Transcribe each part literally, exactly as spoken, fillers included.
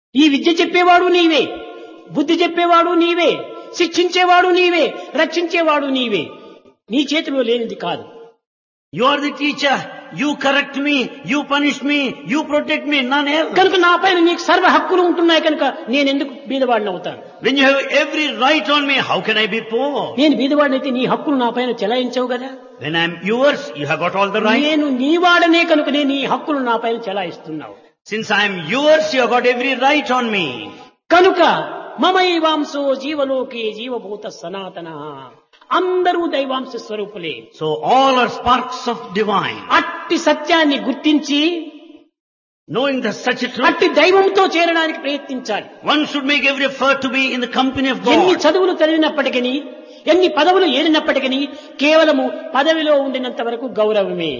ఈ విద్య చెప్పేవాడు నీవే, బుద్ధి చెప్పేవాడు నీవే, శిక్షించేవాడు నీవే, రక్షించేవాడు నీవే. నీ చేతిలో లేనిది కాదు. You are the teacher. You correct me. You punish me. You protect me. None else. కనుక నా పైన నీకు సర్వ హక్కులు ఉంటున్నాయి కనుక నేను ఎందుకు బీదవాడిని అవుతాను? When you have every right on me, how can I be poor? నేను బీదవాడిని అయితే నీ హక్కులు నా పైన చెలాయించవు కదా. When I am yours, you have got all the right. నేను నీవాడనే కనుక నేను నీ హక్కులు నా పైన చెలాయిస్తున్నావు. Since I am yours, you have got every right on me. కనుక మమైవాంశో జీవలోకే జీవభూత సనాతన. అందరూ దైవాంశ స్వరూపులే. So all are sparks of divine. అట్టి సత్యాన్ని గుర్తించి Knowing the such a truth, అట్టి దైవంతో చేరడానికి ప్రయత్నించాలి. one should make every effort to be in the company of ఎన్ని God. చదువులు చదివినప్పటికీ, ఎన్ని పదవులు ఏరినప్పటికీ కేవలము పదవిలో ఉండినంత వరకు గౌరవమే.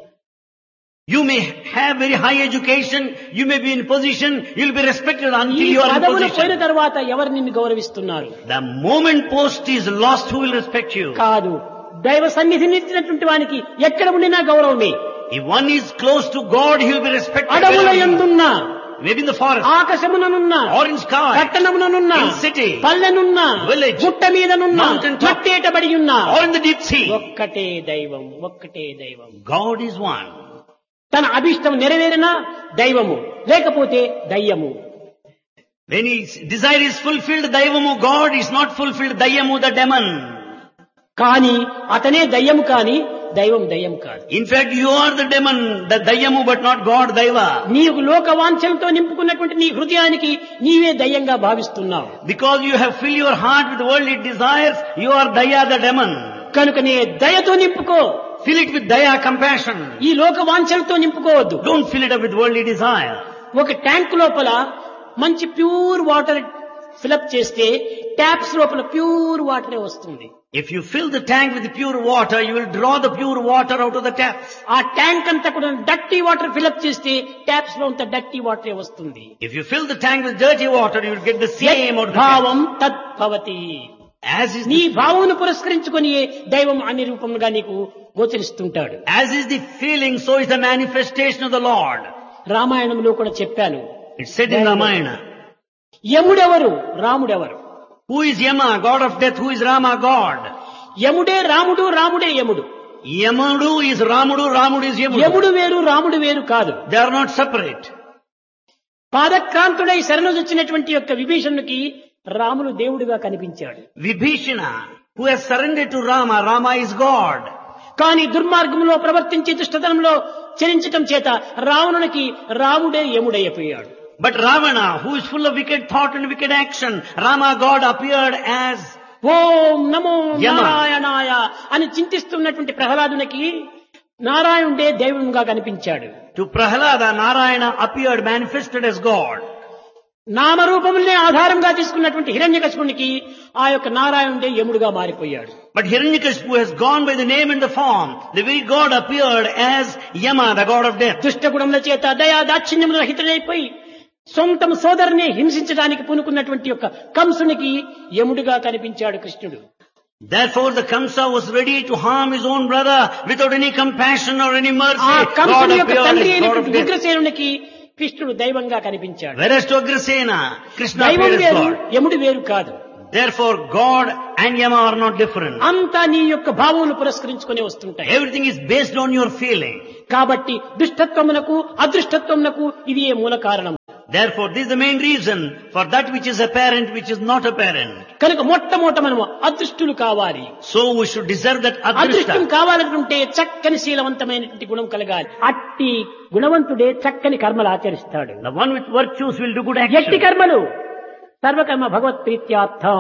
You may have very high education, you may be in position, you will be respected ఈ until you are in పదవులు పోయిన position. తర్వాత ఎవరు నిన్ను గౌరవిస్తున్నారు? The moment post is lost, who will respect you? కాదు, దైవ సన్నిధిని ఇచ్చినటువంటి వానికి ఎక్కడ ఉండినా గౌరవమే. If one is close to God, he will be respected. అడవుల wherever he is. యందున్నా, Maybe in the forest, ఆకాశముననున్నా, or in sky, పట్టణముననున్నా, in city, పల్లెనున్నా, village, గుట్ట మీదనున్నా, mountain top, మట్టేటబడి ఉన్నా, or in the deep sea. ఒక్కటే దైవం, ఒక్కటే దైవం. God is one. తన అభిష్టం నెరవేరినా దైవము, లేకపోతే దయ్యము. When his desire is fulfilled, Daivamu, God is not fulfilled, Dayamu, the demon. కానీ అతనే దయ్యము, కాని దైవం దయ్యం కాదు. In fact, you are the demon, the Dayamu, but not God, Daiva. నీకు లోక వాంఛలతో నింపుకున్నటువంటి నీ హృదయానికి నీవే దయ్యంగా భావిస్తున్నావు. Because you have filled your heart with worldly desires, you are Daya, the demon. కనుక నీ దయతో నింపుకో. Fill it with Daya, compassion. ఈ లోక వాంఛలతో నింపుకోవద్దు. Don't fill it up with worldly desire. ఒక ట్యాంక్ లోపల మంచి ప్యూర్ వాటర్ ఫిలప్ చేస్తే ట్యాప్స్ లోపల ప్యూర్ వాటరే వస్తుంది. If you fill the tank with pure water, you will draw the pure water out of the taps. ఆ tank అంతా కూడా డర్టీ వాటర్ ఫిలప్ చేస్తే ట్యాప్స్ లో అంత డర్టీ వాటరే వస్తుంది. If you fill the tank with dirty water, you will get the same out of the భావం tap. తద్భవతి. As is నీ the, భావమును పురస్కరించుకొని దైవం అన్ని రూపంగా నీకు గోచరిస్తుంటాడు. as is the feeling, so is the manifestation of the Lord. రామాయణంలో కూడా చెప్పాను. It's said in Ramayana. యముడెవరు, రాముడెవరు? Who is Yama, God of death? Who is Rama, God? యముడే రాముడు, రాముడే యముడు. Yamudu is Ramudu, Ramudu is Yamudu. యముడు వేరు, రాముడు వేరు కాదు. They are not separate. పాదక్రాంతుడై శరణొచ్చినటువంటి యొక్క విభీషణునికి రాముడు దేవుడిగా కనిపించాడు. Vibhishana, who has surrendered to Rama, Rama is God. కానీ దుర్మార్గంలో ప్రవర్తించి దుష్టతనంలో చరించటం చేత రావణునికి రాముడే యముడైపోయాడు. But Ravana, who is full of wicked thought and wicked action, Rama, God, appeared as ఓం నమో యమ. నారాయణాయ అని చింతిస్తున్నటువంటి ప్రహ్లాదునికి నారాయణుడే దేవుడుగా కనిపించాడు. to Prahlada, Narayana appeared, manifested as God. నామరూపములనే ఆధారంగా తీసుకున్నటువంటి హిరణ్యకశిపునికి ఆ యొక్క నారాయణుడే యముడుగా మారిపోయాడు. But Hiranyakashipu has gone by the name and the form. The very God appeared as Yama, the God of death. దుష్టగుణముల చేత దయా దాక్షిణ్యముల రహితుడైపోయి సొంతం సోదరుని హింసించడానికి పూనుకున్నటువంటి యొక్క కంసునికి యముడిగా కనిపించాడు కృష్ణుడు. Therefore the Kamsa was ready to harm his own brother without any compassion or any mercy. ఆ God కంసుని యొక్క appeared తండ్రి as God of అయినటువంటి death. ఉగ్రసేనునికి కృష్ణుడు దైవంగా కనిపించాడు. Whereas to Agrasena, Krishna దైవం appeared as వేరు, God. యముడు వేరు కాదు. Therefore God and Yama are not different. అంతా నీ యొక్క భావములు పురస్కరించుకొని వస్తుంటాయి. Everything is based on your feeling. కాబట్టి దుష్టత్వమునకు అదృష్టత్వమునకు ఇది ఏ మూల కారణం. Therefore this is the main reason for that which is apparent, which is not apparent. కనుక మొట్టమొదట మనము అదృష్టులు కావాలి. So we should deserve that అదృష్టం adrishta. కావాలనుకుంటే చక్కని శీలవంతమైనటువంటి గుణం కలగాలి. అట్టి గుణవంతుడే చక్కని కర్మలు ఆచరిస్తాడు. The one with virtues will do good ఎట్టి action. కర్మలు సర్వకర్మ భగవత్ ప్రీత్యార్థం.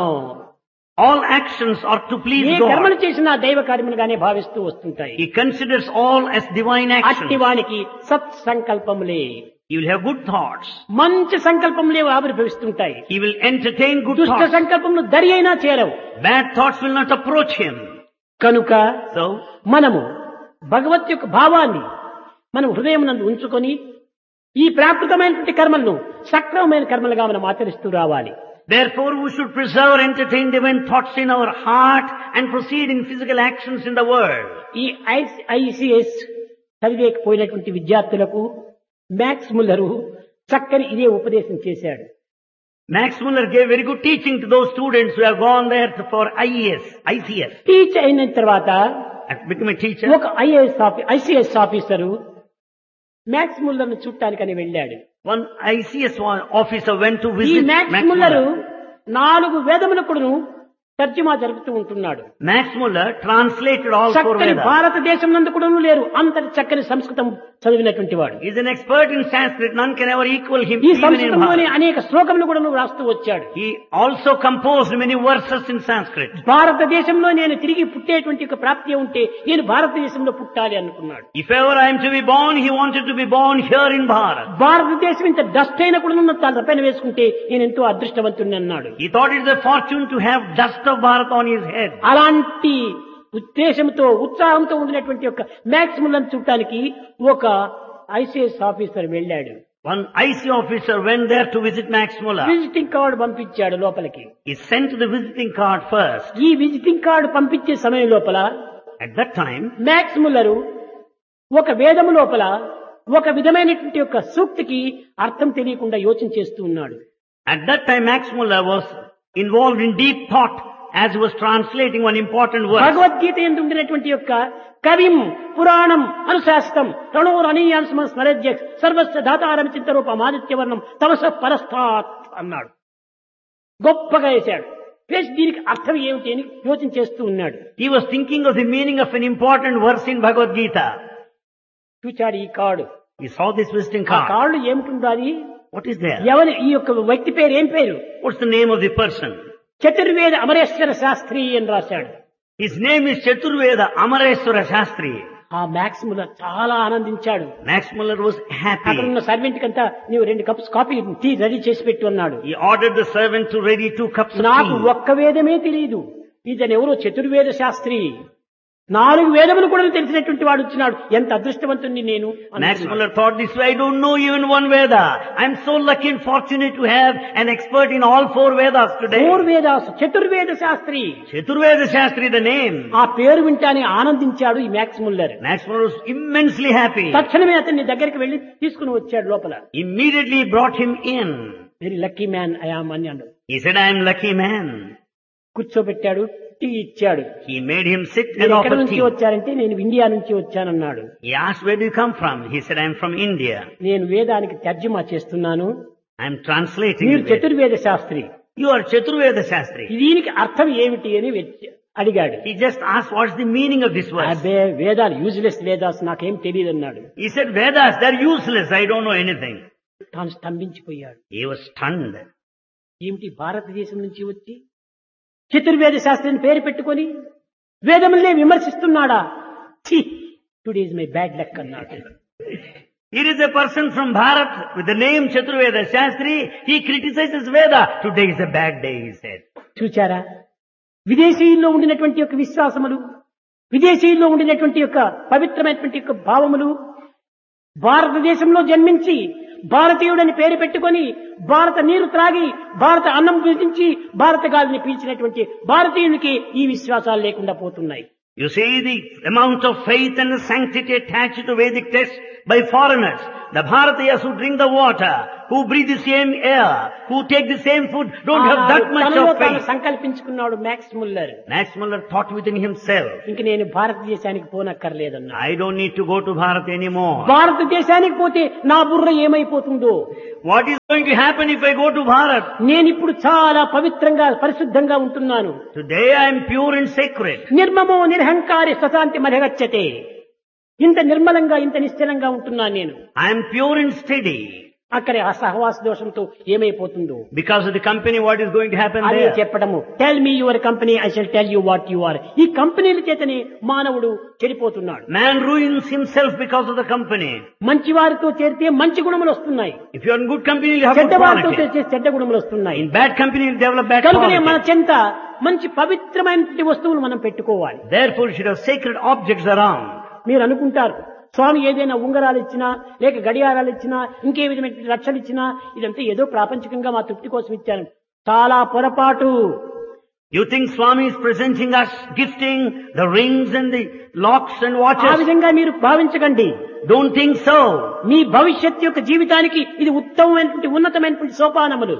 All actions are to please A God. కర్మలు చేసినా దైవ కార్యములుగానే భావిస్తూ వస్తుంటాయి. He considers all as divine అట్టి action. వానికి సత్ సంకల్పములే, He will have good thoughts. మంచి సంకల్పములే ఆవిర్భవిస్తుంటాయి. He will entertain good దుష్ట thoughts. సంకల్పములు దరి అయినా చేరవు. Bad thoughts will not approach him. కనుక So, మనము భగవత్ యొక్క భావాన్ని మనం హృదయమునందు ఉంచుకొని ఈ ప్రాకృతమైనటువంటి కర్మలను సక్రమమైన కర్మలుగా మనం ఆచరిస్తూ రావాలి. therefore we should preserve or entertain divine thoughts in our heart and proceed in physical actions in the world. ఈ ఐసిఎస్ చదివేకపోయినటువంటి విద్యార్థులకు మ్యాక్స్ ముల్లరు చక్కని ఇదే ఉపదేశం చేశాడు. Max Muller gave very good teaching to those students who have gone there for I E S, I C S. Teach అయిన తర్వాత And become a teacher. ఒక IAS ICS officer max Muller ను చూడటానికని వెళ్ళాడు. One I C S officer went to ఈ visit max Max Muller Muller. నాలుగు వేదములకును తర్జుమా జరుపుతూ ఉంటున్నాడు. Max Muller translated all four చక్కని Vedas. భారతదేశం నందు కూడా లేరు అంతటి చక్కని సంస్కృతం చదివినటువంటి వాడు. He is an expert in Sanskrit. None can ever equal him ఈ even in సంస్కృతంలోనే Bharat. అనేక శ్లోకములు కూడా రాస్తూ వచ్చాడు. He also composed many verses in Sanskrit. భారతదేశంలో నేను తిరిగి పుట్టేటువంటి ఒక ప్రాప్తి ఉంటే నేను భారతదేశంలో పుట్టాలి అనుకున్నాడు. If ever I am to be born, he wanted to be born here in Bharat. భారతదేశం ఇంత డస్ట్ అయినా కూడా తన పైన వేసుకుంటే నేను ఎంతో అదృష్టవంతుని అన్నాడు. He thought it is a fortune to have dust of Bharat on his head. అలాంటి ఉద్దేశంతో ఉత్సాహంతో ఉండినటువంటి ఒక మ్యాక్స్ ముల్లర్ చూడటానికి ఒక ఐసీఎస్ ఆఫీసర్ వెళ్ళాడు. One I C officer went there to visit Max Muller. Visiting card పంపించాడు లోపలికి. He sent the visiting card first. ఈ విజిటింగ్ కార్డు పంపించే సమయం లోపల At that time, max Muller ఒక వేదము లోపల ఒక విధమైనటువంటి ఒక సూక్తికి అర్థం తెలియకుండా యోచన చేస్తూ ఉన్నాడు. at that time Max Muller was involved in deep thought as he was translating one important verse. Bhagavad Gita యందు ఉండినటువంటి యొక్క కవిం పురాణం అనుశాస్త్రం ప్రణోరనీయాన్స్మ స్మరజ్యక్ సర్వస్వ దాతారం చింతరూపం ఆదిత్యవర్ణం తమస పరస్థాత్ అన్నాడు. గొప్పగా వేశాడు. వేసి దీనికి అర్థం ఏమిటి అని యోచన చేస్తూ ఉన్నాడు. He was thinking of the meaning of an important verse in Bhagavad Gita. చూచాడు ఈ card. He saw this visiting ఆ card. కార్డు ఏమిటి? What is there? ఎవరి ఈ యొక్క వ్యక్తి పేరు ఏం పేరు? What's the name of the person? చతుర్వేద Amareswara Sastry అని రాశాడు. His name is Chaturveda Amareshwara Shastri. ఆ మ్యాక్స్ ముల్లర్ చాలా ఆనందించాడు. Max Muller was happy. అక్కడున్న సర్వెంట్ కంతా నీవు రెండు కప్స్ కాఫీ టీ రెడీ చేసి పెట్టు అన్నాడు. He ordered the servant to ready two cups of నాకు tea. ఒక్క వేదమే తెలియదు, ఇతను ఎవరో చతుర్వేద శాస్త్రి, నాలుగు వేదములు కూడా తెలిసినటువంటి వాడు వచ్చినాడు, ఎంత అదృష్టవంతుణ్ణి నేను Max అనుకున్నాడు. Muller thought this way, I don't know even one Veda. I'm so lucky and fortunate to have an expert in all four Vedas today. Four Vedas చతుర్వేద Sastry. Chaturveda Shastri, the name. ఆ పేరు వింటానే ఆనందించాడు ఈ max Muller. Max Muller was immensely happy. తక్షణమే అతన్ని దగ్గరికి వెళ్లి తీసుకుని వచ్చాడు లోపల. Immediately brought him in. Very lucky man I am అని అన్నాడు. He said, I am lucky man. కూర్చోబెట్టాడు, టీ ఇచ్చాడు. He made him sit and మీరు ఎక్కడి offer నుంచి tea. వచ్చారంటే నేను ఇండియా నుంచి వచ్చానన్నాడు. He asked, where do you come from? He said, I am from India. నేను వేదానికి తర్జుమా చేస్తున్నాను, I am translating మీరు the Veda. చతుర్వేద Sastry, You are Chaturveda Shastri. దీనికి అర్థం ఏమిటి అని వెచ్- అడిగాడు. He just asked, what's the meaning of this verse? అబ్బే వేదాలు యూజ్లెస్ వేదాస్ నాకేం తెలియదు అన్నాడు. He said, Vedas, they're useless. I don't know anything. తాను స్తంభించిపోయాడు. He was stunned. ఏమిటి భారతదేశం నుంచి వచ్చి చతుర్వేద శాస్త్రిని పేరు పెట్టుకొని వేదములనే విమర్శిస్తున్నాడా? Today is my bad luck అన్నాడు. Here is a person from Bharat with the name Chaturveda Shastri. He criticizes Veda. Today is a bad day, he said. చూచారా, విదేశీయుల్లో ఉండినటువంటి యొక్క విశ్వాసములు, విదేశీయుల్లో ఉండినటువంటి యొక్క పవిత్రమైనటువంటి యొక్క భావములు భారతదేశంలో జన్మించి భారతీయుడని పేరు పెట్టుకొని భారత నీరు త్రాగి భారత అన్నం భుజించి భారత గాలిని పీల్చినటువంటి భారతీయునికి ఈ విశ్వాసాలు లేకుండా పోతున్నాయి. You see the amount of faith and the sanctity attached to Vedic texts by foreigners. The Bharatiyas who drink the water, who breathe the same air, who take the same food, don't have that much తనలో of తాను faith. సంకల్పించుకున్నాడు max Muller. Max Muller thought within himself, ఇంక నేను భారతదేశానికి పోనక్కర్లేదన్నా. I don't need to go to Bharat anymore. భారతదేశానికి పోతే నా బుర్ర ఏమైపోతుందో, What is going to happen if I go to Bharat? నేను ఇప్పుడు చాలా పవిత్రంగా పరిశుద్ధంగా ఉంటున్నాను. Today I am pure and sacred. నిర్మమో నిర్హంకారి స్వశాంతి మరగచ్చతే. ఇంత నిర్మలంగా ఇంత నిశ్చలంగా ఉంటున్నాను నేను. I am pure and steady. అక్కడ ఆ సహవాస దోషంతో ఏమైపోతుందో Because of the company, what is going to happen అదే there? చెప్పడము. Tell me your company, I shall tell you what you are. ఈ కంపెనీల చేతనే మానవుడు చెడిపోతున్నాడు. Man ruins himself because of the company. మంచి వారితో చేరితే మంచి గుణములు వస్తున్నాయి, If you are in good company, you have చెడ్డ good వారితో quality. చేస్తే చెడ్డ గుణములు వస్తున్నాయి. In bad company, you develop bad కనుకనే మన quality. చెంత మంచి పవిత్రమైనటువంటి వస్తువులు మనం పెట్టుకోవాలి. Therefore, you should have sacred objects around. మీరు అనుకుంటారు స్వామి ఏదైనా ఉంగరాలు ఇచ్చినా లేక గడియారాలు ఇచ్చినా ఇంకే విధమైన రక్షలు ఇచ్చినా ఇదంతా ఏదో ప్రాపంచికంగా మా తృప్తి కోసం ఇచ్చాను. చాలా పొరపాటు. You think Swami is presenting us, gifting the rings and the locks and ఆ watches? విధంగా మీరు భావించకండి. Don't think so. మీ భవిష్యత్ యొక్క జీవితానికి ఇది ఉత్తమమైనటువంటి ఉన్నతమైనటువంటి సోపానములు.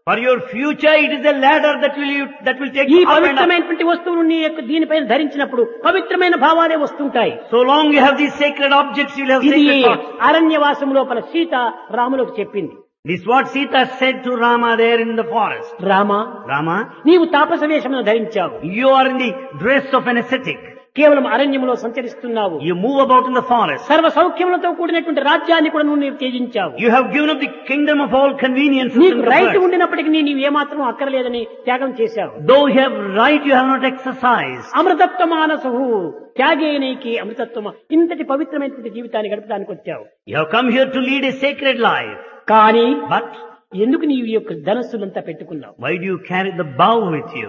For your future, it is a ladder that will you, that will take ఈ you up and up. పవిత్రమైనటువంటి వస్తువులు నీ యొక్క దీనిపైన ధరించినప్పుడు పవిత్రమైన భావాలే వస్తుంటాయి. So long you have these sacred objects, you will have ఇది sacred thoughts. అరణ్యవాసం లోపల సీత రాములకు చెప్పింది. This is what Sita said to Rama there in the forest. Rama, Rama, నీవు తాపస వేషమును ధరించావు, you are in the dress of an ascetic. కేవలం అరణ్యములో సంచరిస్తున్నావు, You move about in the forest. సర్వ సౌఖ్యములతో కూడినటువంటి రాజ్యాన్ని కూడా నువ్వు నీవు త్యజించావు. You have given up the kingdom of all conveniences నీకు and రైట్ comforts. ఉండినప్పటికీ నీవు ఏమాత్రం అక్కర్లేదని త్యాగం చేశావు. Though you have right, you have not exercised. అమృతత్వ మానసు త్యాగేనైకి అమృతత్వమ, ఇంతటి పవిత్రమైనటువంటి జీవితాన్ని గడపడానికి వచ్చావు. You have come here to lead a sacred life. కానీ But ఎందుకు నీవు ఈ యొక్క ధనస్సులంతా పెట్టుకున్నావు? why do you carry the bow with you?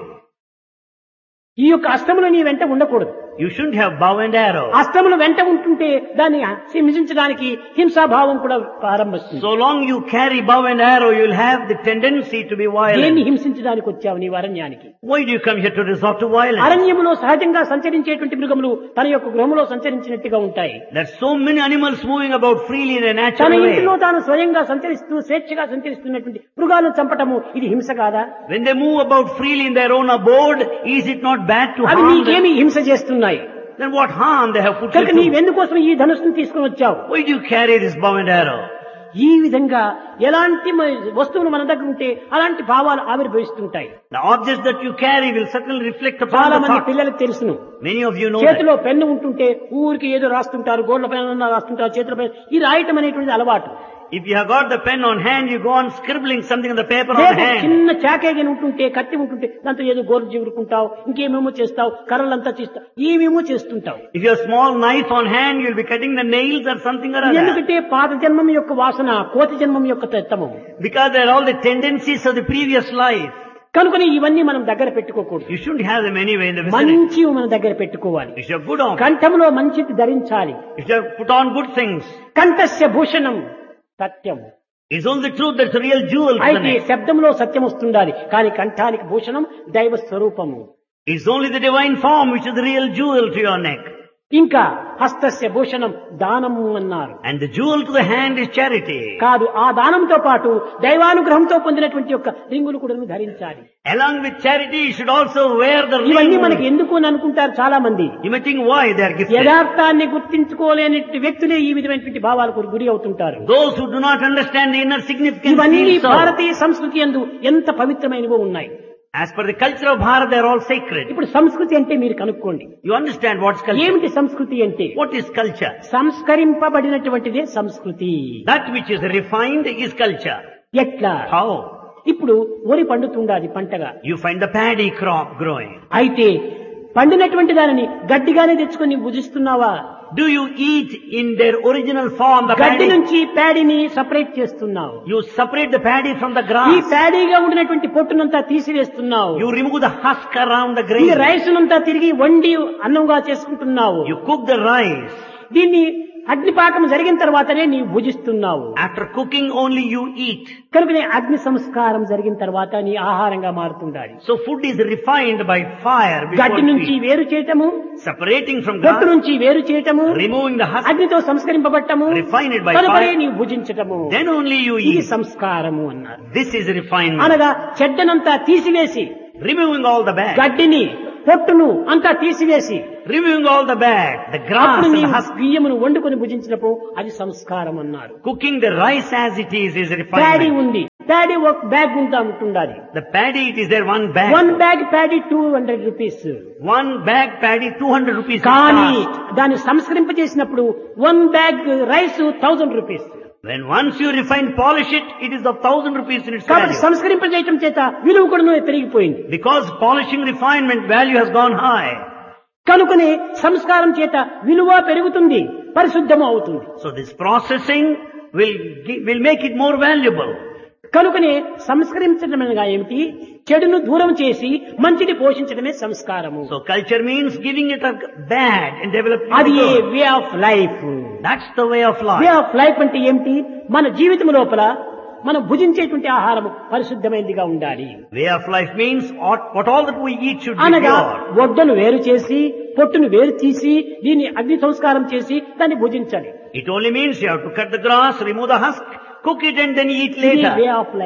ఈ యొక్క అష్టములు నీ వెంట ఉండకూడదు. You shouldn't have bow and arrow. అష్టములు వెంట ఉంటుంటే దాన్ని హింసించడానికి హింసాభావం కూడా ప్రారంభిస్తుంది. So long you carry bow and arrow, you will have the tendency to be దేన్ని violent. హింసించడానికి వచ్చావు నీవు అరణ్యానికి? Why do you come here to resort to violence? అరణ్యములో సహజంగా సంచరించేటువంటి మృగములు తన యొక్క గృహములో సంచరించినట్టుగా ఉంటాయి. There are so many animals moving about freely in a తన natural ఇంటిలో way. తాను స్వయంగా సంచరిస్తూ స్వేచ్ఛగా సంచరిస్తున్నటువంటి మృగాలను చంపటము ఇది హింస కాదా? When they move about freely in their own abode, is it not bad to అవి harm నీకేమి them? హింస చేస్తున్నాయి. Then what harm they have put కనుక you through? నీవెందుకోసం ఈ ధనుస్సును తీసుకుని వచ్చావు? Why do you carry this bow and arrow? ఈ విధంగా ఎలాంటి మ- వస్తువులు మన దగ్గర ఉంటే అలాంటి భావాలు ఆవిర్భవిస్తుంటాయి. The objects that you carry will certainly reflect upon చాలా the మంది thought. పిల్లలకు తెలుసును. Many of you know that. చేతిలో పెన్ను ఉంటుంటే ఊరికి ఏదో రాస్తుంటారు, గోడ్ల పైన రాస్తుంటారు, చేతుల పైన ఈ రాయటం అనేటువంటిది అలవాటు. If you have got the pen on hand, you go on scribbling something on the paper on లేదు, hand. చిన్న చాకేగిన ఉంటుంటే కత్తి ఉంటుంటే దాంతో ఏదో గోరు చిగురుకుంటావు, ఇంకేమేమో చేస్తావు, కర్రలంతా చేస్తావు, ఏమేమో చేస్తుంటావు. If you have a small knife on hand, you'll be cutting the nails or something or other. ఎందుకంటే పాత జన్మం యొక్క వాసన, కోతి జన్మం యొక్క తత్వము. Because they are all the tendencies of the previous life. కనుకని ఇవన్నీ మనం దగ్గర పెట్టుకోకూడదు. You shouldn't have them anyway in the vicinity. మంచి మన దగ్గర పెట్టుకోవాలి. You should have good on. కంఠంలో మంచిది ధరించాలి. You should have put on good things. కంఠస్య Bhushanam Satyam. It's only the truth that's a real jewel to the అయితే neck. శబ్దంలో సత్యం వస్తుండాలి, కానీ కంఠానికి భూషణం దైవ స్వరూపము. It's only the divine form which is the real jewel to your neck. ఇంకా హస్తస్య భూషణం దానము అన్నారు. And the jewel to the hand is charity. కాదు, ఆ దానంతో పాటు దైవానుగ్రహంతో పొందినటువంటి యొక్క రింగులు కూడా ధరించాలి. Along with charity, you should also wear the ఇవన్నీ మనకి ring. ఎందుకు అని అనుకుంటారు చాలా మంది. You may think why they are gifted. యథార్థాన్ని గుర్తించుకోలేని వ్యక్తులే ఈ విధమైనటువంటి భావాలకు గురి అవుతుంటారు. Those who do not understand the inner significance ఇవన్నీ feel so. భారతీయ సంస్కృతి యందు ఎంత పవిత్రమైనవో ఉన్నాయి. As per the culture of Bharat, they are all sacred. ఇప్పుడు సంస్కృతి అంటే మీరు కనుక్కోండి. You understand what's culture? ఏమిటి సంస్కృతి అంటే? What is culture? సంస్కరింపబడినటువంటిదే సంస్కృతి. That which is refined is culture. ఎట్లా? How? ఇప్పుడు వరి పండుతుండాలి పంటగా. You find the paddy crop growing. అయితే పండినటువంటి దానిని గడ్డిగానే తెచ్చుకొని భుజిస్తున్నావా? Do you eat in their original form the గడ్డి paddy? నుంచి ప్యాడీని సపరేట్ చేస్తున్నావు. You separate the paddy from the ఈ grass. ప్యాడీగా ఉండినటువంటి పొట్టునంతా తీసివేస్తున్నావు. You remove the husk around the ఈ grain. రైసునంతా తిరిగి వండి అన్నంగా చేసుకుంటున్నావు. You cook the rice. దీన్ని అగ్నిపాకం జరిగిన తర్వాతనే నీవు భుజిస్తున్నావు. After cooking only you eat. కనుకనే అగ్ని సంస్కారం జరిగిన తర్వాత నీ ఆహారంగా మారుతుండాలి. So food is refined by fire before గడ్డి నుంచి you eat. వేరు చేయటము, Separating from పొట్టు grass, నుంచి వేరు చేయటము, removing the husk, అగ్నితో సంస్కరింపబట్టము, refine it by కనుకనే fire. నీవు భుజించటము. Then only you ఇది eat. సంస్కారము అన్నారు. This is refinement. అనగా చెడ్డనంతా తీసివేసి, Removing all the bad. గడ్డిని పొట్టును అంతా తీసివేసి, Removing all the bad. The grass అప్పుడు and the నీవు husk. బియ్యమును వండుకొని భుజించినప్పుడు అది సంస్కారం అన్నారు. Cooking the rice as it is is paddy refinement. ఉంది, ప్యాడీ ఒక బ్యాగ్ ఉంటా ఉంటుండాలి. The paddy, it is there one bag. One bag paddy two hundred rupees. One bag paddy, two hundred rupees. is కానీ cost. దాన్ని సంస్కరింపజేసినప్పుడు one bag rice thousand rupees. When once you refine, polish it, it is of thousand rupees in its కాబట్టి value. సంస్కరింపజేయటం చేత విలువ కూడా పెరిగిపోయింది. Because polishing refinement value has gone high. కనుకనే సంస్కారం చేత విలువ పెరుగుతుంది, పరిశుద్ధము అవుతుంది. So this processing will gi- will make it more valuable. కనుకనే సంస్కరించడం అనగా ఏమిటి? చెడును దూరం చేసి మంచిని పోషించడమే సంస్కారము. So culture means giving it a bad and developing అది the good. Way of life. That's the way of way life. Of life అంటే ఏమిటి? మన జీవితం లోపల మనం భుజించేటువంటి ఆహారము పరిశుద్ధమైనదిగా ఉండాలి. Way of life means what, what all that we eat should be అనగా pure. ఒడ్డను వేరు చేసి, పొట్టును వేరు తీసి, దీన్ని అగ్ని సంస్కారం చేసి దాన్ని భుజించాలి. It only means you have to cut the grass, remove the husk, cook it and then eat ఇది వే later. Of life.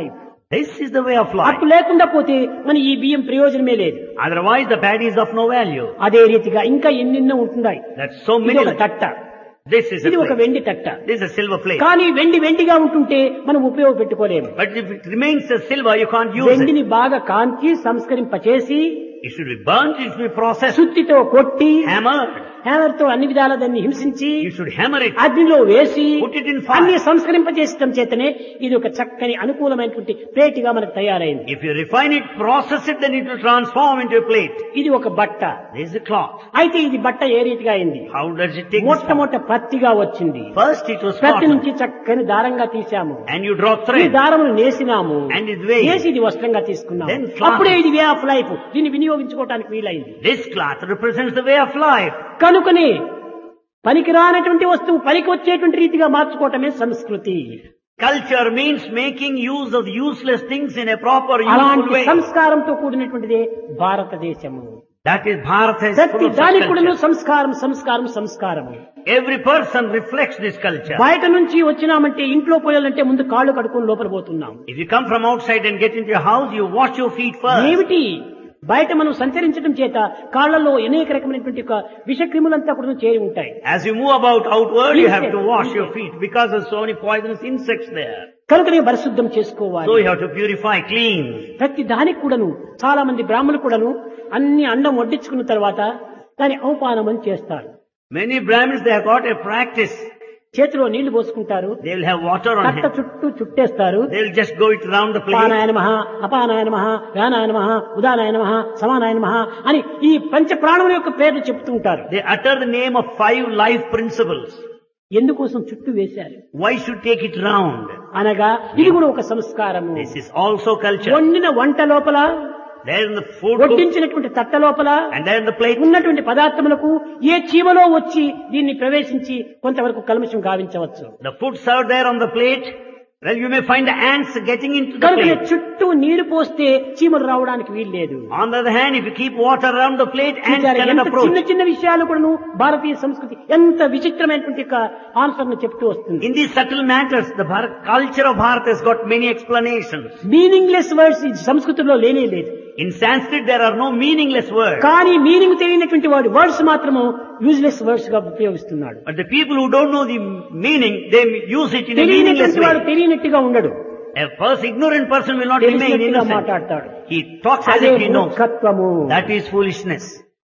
This is the way of life. అప్పు లేకుండా పోతే మన ఈ బియ్యం ప్రయోజనమే లేదు. Otherwise the paddy is of no value. అదే రీతిగా ఇంకా ఎన్నెన్నో ఉంటున్నాయి. That's so ఇది many. ఒక తట్ట, This is a ఇది ఒక plate. వెండి తట్ట. This is a silver plate. కానీ వెండి వెండిగా ఉంటుంటే మనం ఉపయోగపెట్టుకోలేము. But if it remains a silver, you can't use it. వెండిని బాగా కాంచి సంస్కరింపచేసి It should be burnt, it should be processed, సుత్తితో కొట్టి hammered. హ్యామర్ తో అన్ని విధాల దాన్ని హింసించి You should hammer it. అగ్నిలో వేసి Put it in fire. అన్ని సంస్కరింపచేసడం చేతనే ఇది ఒక చక్కని అనుకూలమైనటువంటి ప్లేట్గా మనకు తయారైంది. If you refine it, process it, then it will transform into a plate. ఇది ఒక బట్ట. This is a cloth. అయితే ఇది బట్ట ఏ రీతిగా అయింది? How does it take this form? మొట్టమొదట పత్తిగా వచ్చింది. First it was ప్రతి cotton. నుంచి చక్కని దారంగా తీశాము. And you draw ఈ thread. దారమును నేసినాము. And it's weighed. నేసి ఇది వస్త్రంగా తీసుకున్నాము. Then cloth. అప్పుడే ఇది వే ఆఫ్ లైఫ్. దీన్ని వినియోగించుకోవడానికి వీలైంది. This cloth represents the way of life. కనుకనే పనికిరానటువంటి వస్తువు పనికి వచ్చేటువంటి రీతిగా మార్చుకోవటమే సంస్కృతి. Culture means making use of useless things in a proper, useful అలాంటి way. సంస్కారంతో కూడినటువంటిదే భారతదేశము. That is Bharat is ప్రతి full of such దానికి కూడాను culture. సంస్కారం సంస్కారం సంస్కారము. Every person reflects this culture. బయట నుంచి వచ్చినామంటే ఇంట్లో పోయాలంటే ముందు కాళ్ళు కడుక్కొని లోపల పోతున్నాం. If you come from outside and get into your house, you wash your feet first. ఏమిటి బయట మనం సంచరించడం చేత కాళ్లలో అనేక రకమైనటువంటి ఒక విషక్రిములంతా కూడా చేరి ఉంటాయి. As you move about outward, you have to wash your feet because there's so many poisonous insects there. కనుకనే పరిశుద్ధం చేసుకోవాలి. So you have to purify, clean. ప్రతి దానికి కూడాను చాలా మంది బ్రాహ్మణులు కూడాను అన్ని అండం వడ్డించుకున్న తర్వాత దాని అవపానం అని చేస్తారు. Many Brahmins, they have got a practice. చేతిలో నీళ్లు పోసుకుంటారు. They will have water on తట్ట hand. చుట్టూ చుట్టేస్తారు. They will just go it round the plate. అపానాయ నమః, అపానాయ నమః, వ్యానాయ నమః, ఉదానాయ నమః, సమానాయ నమః అని ఈ పంచ ప్రాణముల యొక్క పేర్లు చెప్తూ ఉంటారు. They utter the name of five life principles. ఎందుకోసం చుట్టూ వేశారు? Why should take it round? అనగా ఇది కూడా ఒక సంస్కారము. This is also culture. వండిన వంట లోపల, There in the food cook, వడ్డించినటువంటి తట్ట లోపల and there in the plate, ఉన్నటువంటి పదార్థములకు ఏ చీమలో వచ్చి దీన్ని ప్రవేశించి కొంతవరకు కల్మషం గావించవచ్చు. the food served there on the plate, well, you may find the ants getting into the కనుక plate. చుట్టూ నీరు పోస్తే చీమలు రావడానికి వీలు లేదు. On the other hand, if you keep water around the plate, ants చూశారా? cannot ఎంత approach. చిన్న చిన్న విషయాలు కూడాను భారతీయ సంస్కృతి ఎంత విచిత్రమైనటువంటి యొక్క ఆన్సర్ ను చెప్తూ వస్తుంది. In these subtle matters, the Bharat, culture of Bharat has got many explanations. Meaningless words ఈ సంస్కృతిలో లేనే లేదు. In Sanskrit, there are no meaningless words. కానీ మీనింగ్ తెలియనటువంటి వాడు వర్డ్స్ మాత్రము యూజ్లెస్ వర్డ్స్ గా ఉపయోగిస్తున్నాడు. But the people who don't know the meaning, they use it in a meaningless తెలియనటువంటి వాడు way. తెలియనట్టుగా ఉండడు. A person, ignorant person will not remain తెలిసినట్టుగా innocent. మాట్లాడతాడు. He talks as అదే if he knows. మూర్ఖత్వము. That is foolishness.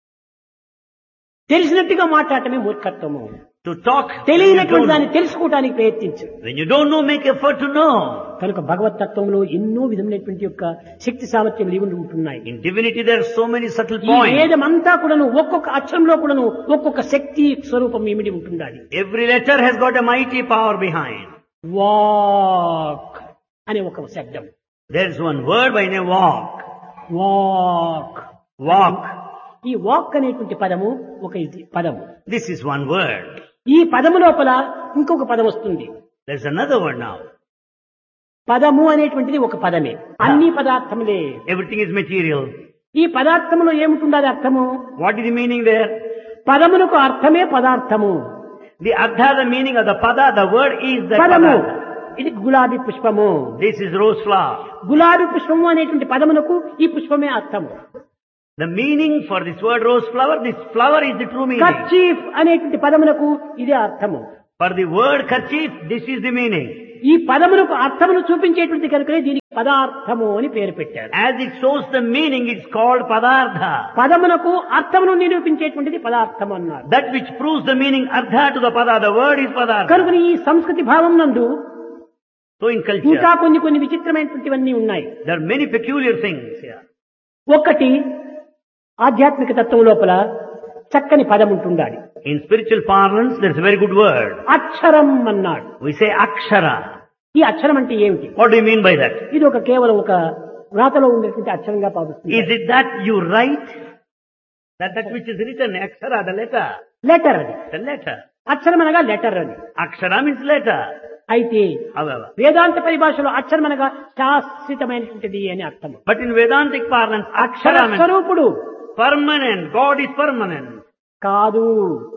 తెలిసినట్టుగా మాట్లాడటమే మూర్ఖత్వము. To talk when you తెలియనటువంటి don't దాన్ని know. తెలుసుకోవడానికి ప్రయత్నించు. When you don't know, make effort to know. కనుక భగవత్ తత్వంలో ఎన్నో విధమైనటువంటి యొక్క శక్తి సామర్థ్యములు ఇవి ఉంటున్నాయి. In divinity, there are so many subtle ఈ points. వేదమంతా కూడాను ఒక్కొక్క అక్షరంలో కూడాను ఒక్కొక్క శక్తి స్వరూపం ఇమిడి ఉంటుండాలి. Every letter has got a mighty power behind. Walk అనే ఒక శబ్దం. There is one word by name walk. Walk. Walk. ఈ వాక్ అనేటువంటి పదము ఒక ఇది పదము. This is one word. ఈ పదము లోపల ఇంకొక పదం వస్తుంది. There's another word now. పదము అనేటువంటిది ఒక పదమే. అన్ని పదార్థములే. Everything is material. ఈ పదార్థములో ఏముంటుండాలి అర్థము? What is the meaning there? పదమునకు అర్థమే పదార్థము. The ardha, the meaning of the pada, the word is the పదము. pada. ఇది గులాబీ పుష్పము. This is rose flower. గులాబీ పుష్పము అనేటువంటి పదమునకు ఈ పుష్పమే అర్థము. The meaning for this word rose flower, this flower is the true meaning. Kerchief అనేటువంటి పదమునకు ఇదే అర్థము. For the word kerchief, this is the meaning. ఈ పదమునకు అర్థమును చూపించేటువంటి కనుకనే దీనికి పదార్థము అని పేరు పెట్టారు. As it shows the meaning, it's called padartha. పదమునకు అర్థమును నిరూపించేటువంటిది పదార్థము అన్నారు. That which proves the meaning ardha to the pada, the word is padartha. కనుక ఈ సంస్కృతి భావం నందు So in ఇంకా culture, కొన్ని కొన్ని విచిత్రమైనటువంటివన్నీ ఉన్నాయి. there are many peculiar things here. ఒకటి ఆధ్యాత్మిక తత్వం లోపల చక్కని పదం ఉంటుండాలి. In spiritual parlance, there's a very good word. అక్షరం అన్నాడు. We say akshara. ఈ అక్షరం అంటే ఏమిటి? What do you mean by that? ఇది ఒక కేవలం ఒక వ్రాతలో ఉండేటువంటి అక్షరంగా భావిస్తుంది. Is it that you write? That that which is written, akshara, the letter. Letter అది. The letter. అక్షరం అనగా లెటర్ అది. Akshara means letter. అయితే However, వేదాంత పరిభాషలో అక్షరం అనగా శాశ్వతమైనటువంటిది అని అర్థం. but in Vedantic parlance, Akshara akshara means స్వరూపుడు permanent. God is permanent. కాదు.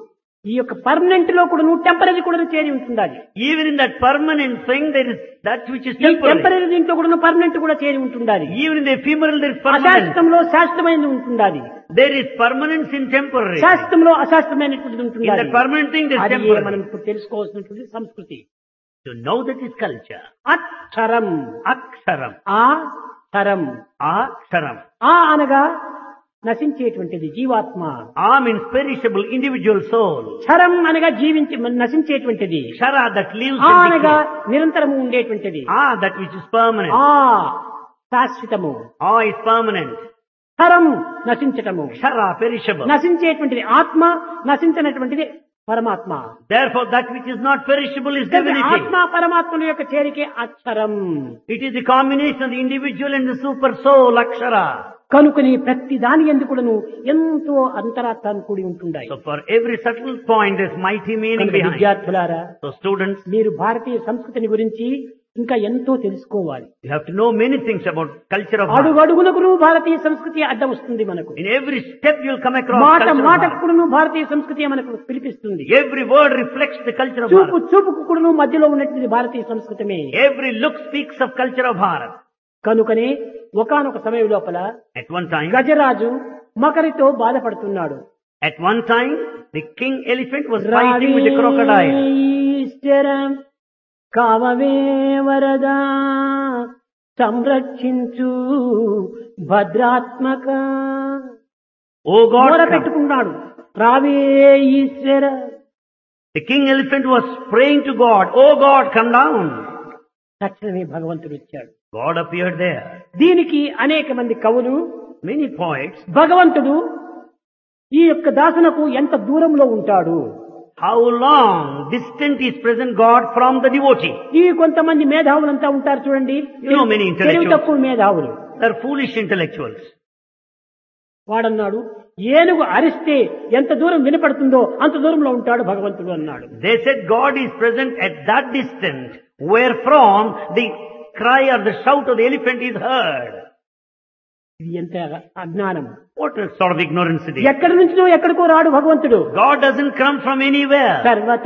ఈ యొక్క పర్మనెంట్ లో కూడా నువ్వు టెంపరీ కూడా చేరి ఉంటుండాలి. Even in that permanent thing, there is that which is ఈ temporary. టెంపరీ దీంట్లో కూడా నువ్వు పర్మనెంట్ కూడా చేరి ఉంటుండాలి. Even in the ephemeral, there is permanent. అశాశ్వతంలో శాశ్వతమైనది ఉంటుండాలి. There is permanence in temporary. శాశ్వతంలో అశాశ్వతమైనటువంటిది In ఉంటుండాలి. that permanent thing, there is అది temporary. మనం ఇప్పుడు తెలుసుకోవాల్సినటువంటి సంస్కృతి. To know that is culture. అక్షరం. Aksharam. ఆ తరం. Aksharam. ఆ అనగా నశించేటువంటిది జీవాత్మ. A means perishable individual soul. క్షరం అనగా జీవించి నశించేటువంటిది. Kshara, that lives ఆ and అనగా decays. నిరంతరము ఉండేటువంటిది. Ah, that which is permanent. ఆ శాశ్వతము. Ah is permanent. క్షరం నశించటము. Kshara, perishable. నశించేటువంటిది ఆత్మ, నశించినటువంటిది పరమాత్మ. Therefore, that which is not perishable is కాబట్టి divinity. ఆత్మ పరమాత్మల యొక్క చేరికే అక్షరం. It is the combination of the individual and the super soul, Akshara. కనుకని ప్రతి దాని ఎందుకును ఎంతో అంతరార్థాన్ని కూడి ఉంటుండాయి. So for every subtle point, there's mighty meaning కనుక behind. విద్యార్థులారా, So students, మీరు భారతీయ సంస్కృతిని గురించి ఇంకా ఎంతో తెలుసుకోవాలి. you have to know many things about culture of అడుగు Bharat. అడుగునకును భారతీయ సంస్కృతి అడ్డం వస్తుంది మనకు. In every step you'll come across మాట culture of మాటకు Bharat. కూడాను భారతీయ సంస్కృతి మనకు పిలిపిస్తుంది. Every word reflects the culture of చూపు Bharat. చూపుకు కూడాను మధ్యలో ఉన్నటువంటి భారతీయ సంస్కృతమే. Every look speaks of culture of Bharat. కనుకనే ఒకానొక సమయం లోపల At one time, గజరాజు మకరితో బాధపడుతున్నాడు. at one time, the king elephant was fighting with the crocodile. ఈశ్వరం కామవే వరదా సంరక్షించు భద్రాత్మక. Oh God, మొర come. పెట్టుకున్నాడు. రావే ఈశ్వర. The king elephant was praying to God. Oh God, come down. తక్షణమే భగవంతుడు వచ్చాడు. God appeared there. దీనికి అనేక మంది కవులు Many poets, భగవంతుడు ఈ యొక్క దాసునకు ఎంత దూరంలో ఉంటాడు, how long distant is present God from the devotee. ఈ కొంతమంది మేధావులంతా ఉంటారు చూడండి. You know many intellectuals. తెలివి తక్కువ మేధావులు. They're foolish intellectuals. వాడన్నాడు, ఏనుగు అరిస్తే ఎంత దూరం వినపడుతుందో అంత దూరంలో ఉంటాడు భగవంతుడు అన్నాడు. They said God is present at that distance wherefrom the cry or the shout of the elephant is heard. ఇది ఎంత అజ్ఞానం. What a sort of ignorance it is. ఎక్కడి నుంచినో ఎక్కడికో రాడు భగవంతుడు. God doesn't come from anywhere. సర్వత